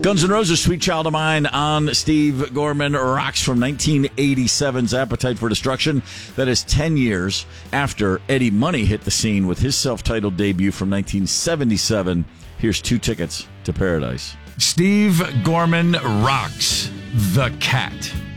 Guns N' Roses' Sweet Child of Mine on Steve Gorman Rocks from 1987's Appetite for Destruction. That is 10 years after Eddie Money hit the scene with his self-titled debut from 1977. Here's 2 tickets to Paradise. Steve Gorman Rocks, The Cat.